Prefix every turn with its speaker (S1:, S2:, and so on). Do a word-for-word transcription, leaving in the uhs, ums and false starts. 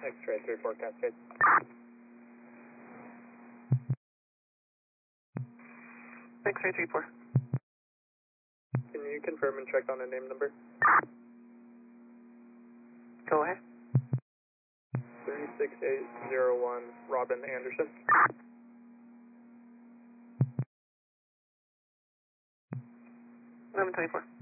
S1: X-ray three four Cascade.
S2: X-ray three four.
S1: Can you confirm and check on a name number?
S2: Go ahead.
S1: three six eight zero one, Robin Anderson.
S2: eleven twenty-four.